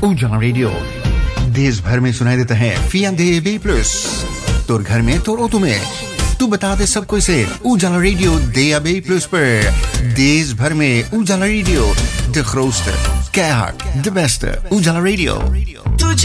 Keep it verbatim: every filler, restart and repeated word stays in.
उजाला रेडियो देश भर में सुनाई देता है फियांदे बी प्लस तो घर में तो रो तुम्हें तू बता दे सबको इसे उजाला रेडियो दे बी प्लस पर देश भर में उजाला radio de grootste keihard de beste उजाला रेडियो